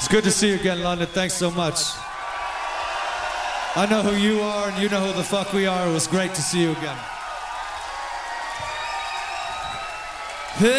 It's good to see you again, London. Thanks so much. I know who you are, and you know who the fuck we are. It was great to see you again.